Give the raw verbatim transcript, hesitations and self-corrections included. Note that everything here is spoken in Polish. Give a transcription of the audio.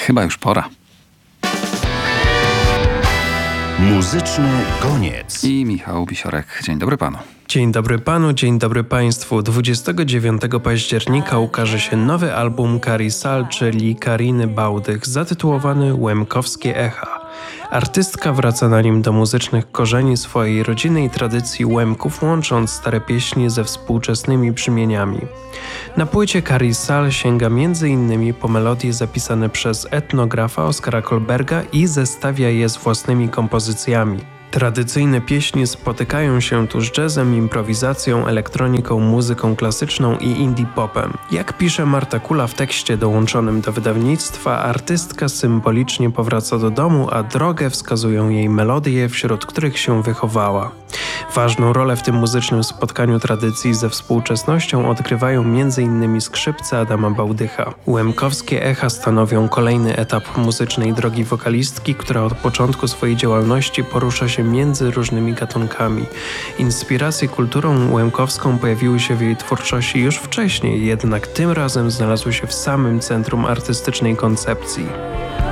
chyba już pora. Muzyczny koniec. I Michał Bisiorek. Dzień dobry panu. Dzień dobry panu, dzień dobry państwu. dwudziestego dziewiątego października ukaże się nowy album Kari Sal, czyli Kariny Bałdych, zatytułowany Łemkowskie Echa. Artystka wraca na nim do muzycznych korzeni swojej rodziny i tradycji Łemków, łącząc stare pieśni ze współczesnymi brzmieniami. Na płycie Kari Sal sięga między innymi po melodie zapisane przez etnografa Oskara Kolberga i zestawia je z własnymi kompozycjami. Tradycyjne pieśni spotykają się tu z jazzem, improwizacją, elektroniką, muzyką klasyczną i indie popem. Jak pisze Marta Kula w tekście dołączonym do wydawnictwa, artystka symbolicznie powraca do domu, a drogę wskazują jej melodie, wśród których się wychowała. Ważną rolę w tym muzycznym spotkaniu tradycji ze współczesnością odgrywają między innymi skrzypce Adama Bałdycha. Łemkowskie Echa stanowią kolejny etap muzycznej drogi wokalistki, która od początku swojej działalności porusza się między różnymi gatunkami. Inspiracje kulturą łemkowską pojawiły się w jej twórczości już wcześniej, jednak tym razem znalazły się w samym centrum artystycznej koncepcji.